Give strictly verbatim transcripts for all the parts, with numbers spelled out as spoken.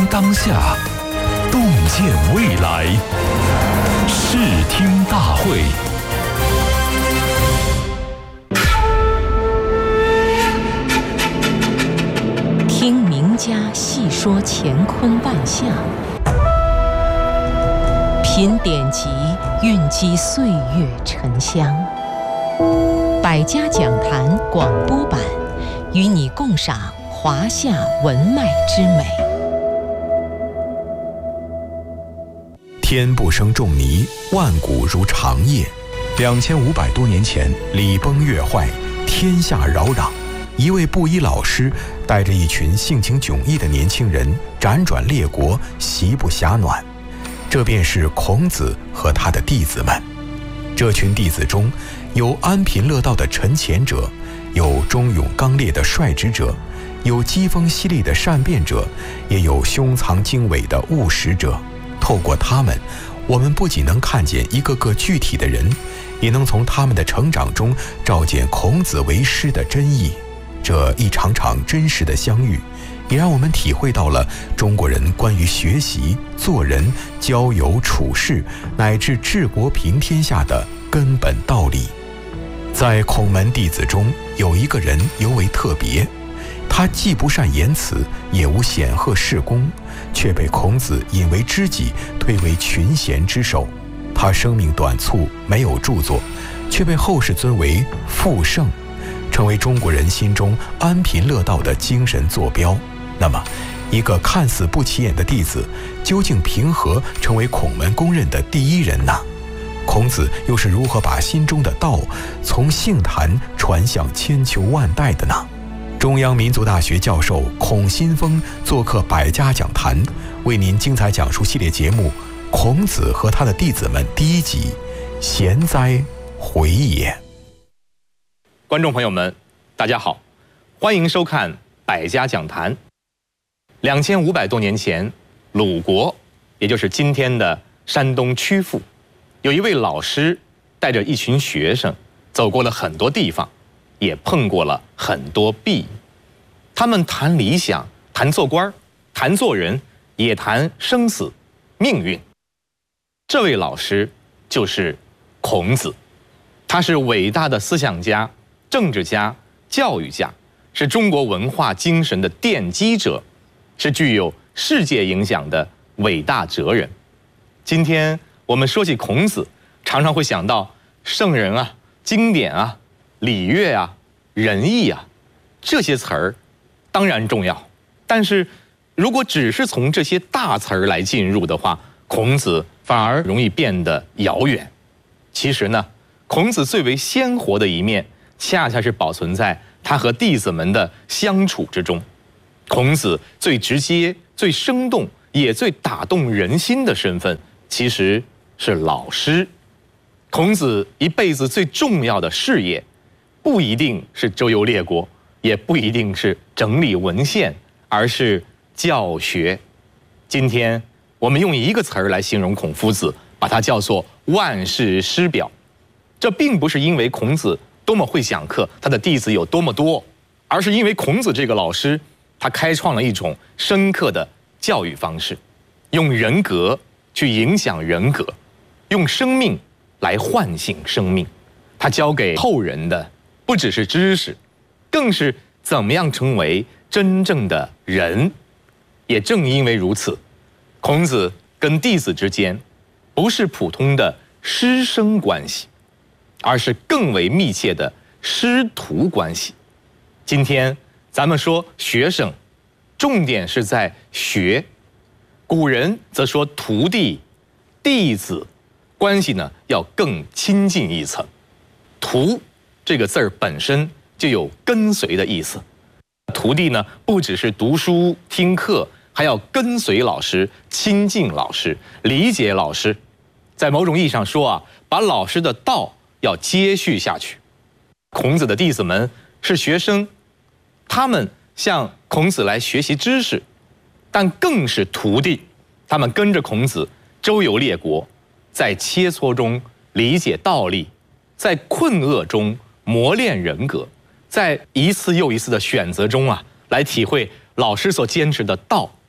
当下，洞见未来。视听大会。 听名家细说乾坤万象，品典籍蕴积岁月沉香。百家讲坛广播版，与你共赏华夏文脉之美。 天不生仲尼，万古如长夜。两千五百多年前，礼崩乐坏，天下扰攘。一位布衣老师带着一群性情迥异的年轻人，辗转列国，席不暇暖。这便是孔子和他的弟子们。这群弟子中，有安贫乐道的沉潜者，有忠勇刚烈的率直者，有机锋犀利的善辩者，也有胸藏经纬的务实者。透过他们，我们不仅能看见一个个具体的人，也能从他们的成长中照见孔子为师的真意。这一场场真实的相遇，也让我们体会到了中国人关于学习、做人、交友、处事，乃至治国平天下的根本道理。在孔门弟子中，有一个人尤为特别，他既不善言辞，也无显赫事功，却被孔子引为知己，推为群贤之首。他生命短促，没有著作，却被后世尊为复圣，成为中国人心中安贫乐道的精神坐标。那么，一个看似不起眼的弟子，究竟凭何成为孔门公认的第一人呢？孔子又是如何把心中的道从杏坛传向千秋万代的呢？中央民族大学教授孔新峰做客百家讲坛，为您精彩讲述系列节目《孔子和他的弟子们》第一集《贤哉，回也》。 观众朋友们，大家好，欢迎收看百家讲坛。两千五百多年前，鲁国，也就是今天的山东曲阜，有一位老师带着一群学生走过了很多地方，也碰过了很多壁。他们谈理想，谈做官，谈做人，也谈生死、命运。这位老师就是孔子，他是伟大的思想家、政治家、教育家，是中国文化精神的奠基者，是具有世界影响的伟大哲人。今天我们说起孔子，常常会想到圣人啊、经典啊、礼乐啊、仁义啊，这些词儿当然重要，但是如果只是从这些大词儿来进入的话，孔子反而容易变得遥远。其实呢，孔子最为鲜活的一面，恰恰是保存在他和弟子们的相处之中。孔子最直接、最生动，也最打动人心的身份，其实是老师。孔子一辈子最重要的事业，不一定是周游列国，也不一定是整理文献，而是教学。今天我们用一个词儿来形容孔夫子，把它叫做万世师表。这并不是因为孔子多么会讲课，他的弟子有多么多，而是因为孔子这个老师，他开创了一种深刻的教育方式，用人格去影响人格，用生命来唤醒生命。他教给后人的不只是知识，更是怎么样成为真正的人。也正因为如此，孔子跟弟子之间不是普通的师生关系，而是更为密切的师徒关系。今天咱们说学生，重点是在学，古人则说徒弟、弟子关系呢要更亲近一层。徒这个字儿本身就有跟随的意思，徒弟呢不只是读书听课，还要跟随老师、亲近老师、理解老师。在某种意义上说啊，把老师的道要接续下去。孔子的弟子们是学生，他们向孔子来学习知识，但更是徒弟。他们跟着孔子周游列国，在切磋中理解道理，在困厄中磨练人格，在一次又一次的选择中啊，来体会老师所坚持的道。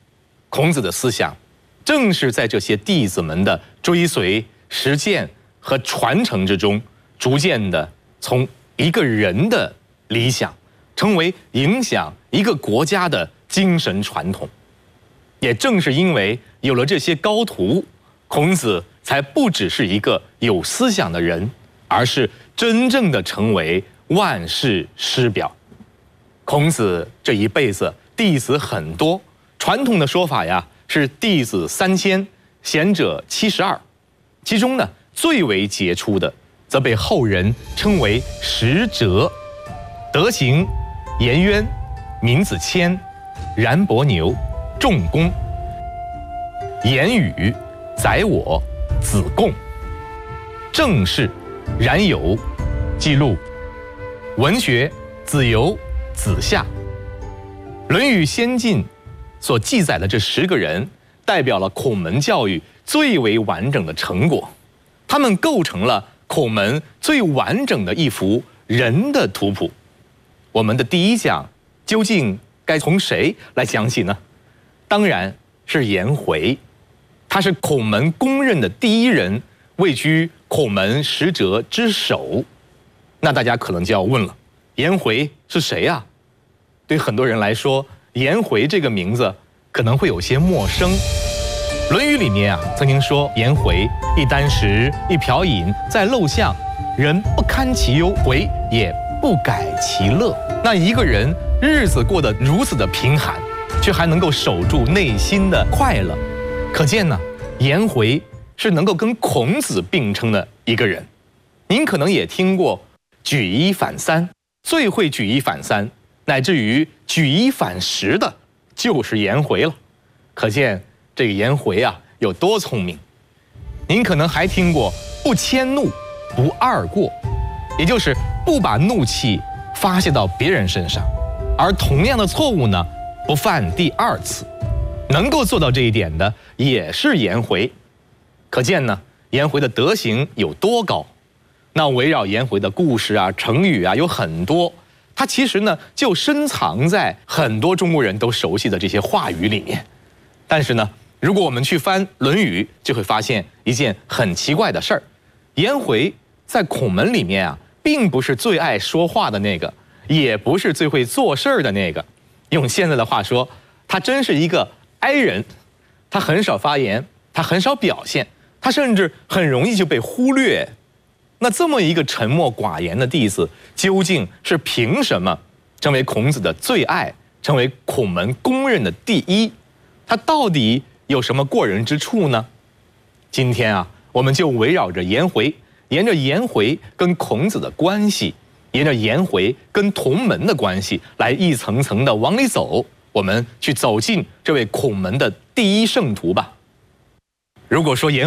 孔子的思想，正是在这些弟子们的追随、实践和传承之中，逐渐的从一个人的理想，成为影响一个国家的精神传统。也正是因为有了这些高徒，孔子才不只是一个有思想的人，而是真正的成为万世师表。孔子这一辈子弟子很多，传统的说法呀是弟子三千，贤者七十二，其中呢最为杰出的，则被后人称为十哲：德行、颜渊、闵子骞、冉伯牛、仲弓；言语、宰我、子贡；政事、冉有、记录；文学、子游、子夏。《论语》先进所记载的这十个人，代表了孔门教育最为完整的成果，他们构成了孔门最完整的一幅人的图谱。我们的第一讲究竟该从谁来讲起呢？当然是颜回，他是孔门公认的第一人，位居孔门十哲之首。那大家可能就要问了，颜回是谁啊？对很多人来说，颜回这个名字可能会有些陌生。《论语》里面啊，曾经说颜回一箪食，一瓢饮，在陋巷，人不堪其忧，回也不改其乐。那一个人日子过得如此的贫寒，却还能够守住内心的快乐，可见呢，颜回是能够跟孔子并称的一个人。您可能也听过举一反三，最会举一反三，乃至于举一反十的，就是颜回了。可见这个颜回啊有多聪明。您可能还听过不迁怒，不贰过，也就是不把怒气发泄到别人身上，而同样的错误呢，不犯第二次。能够做到这一点的也是颜回。可见呢，颜回的德行有多高。那围绕颜回的故事啊、成语啊有很多，它其实呢就深藏在很多中国人都熟悉的这些话语里面。但是呢，如果我们去翻《论语》，就会发现一件很奇怪的事儿：颜回在孔门里面啊，并不是最爱说话的那个，也不是最会做事儿的那个。用现在的话说，他真是一个 I 人，他很少发言，他很少表现，他甚至很容易就被忽略。那这么一个沉默寡言的弟子，究竟是凭什么成为孔子的最爱，成为孔门公认的第一？他到底有什么过人之处呢？今天啊，我们就围绕着颜回，沿着颜回跟孔子的关系，沿着颜回跟同门的关系，来一层层的往里走，我们去走进这位孔门的第一圣徒吧。如果说颜